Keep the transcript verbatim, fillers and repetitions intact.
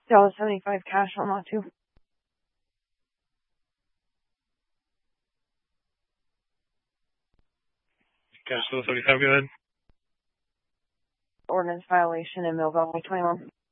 Dollar seventy-five cash on lot two. Cash dollar seventy-five, go ahead. Ordinance violation in Millville twenty-one.